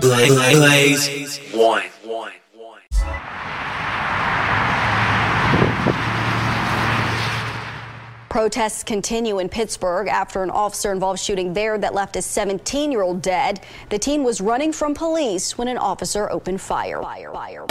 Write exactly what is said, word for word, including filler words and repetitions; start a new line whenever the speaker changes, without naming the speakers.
Blaze one.
Protests continue in Pittsburgh after an officer-involved shooting there that left a seventeen-year-old dead. The teen was running from police when an officer opened fire. fire. fire.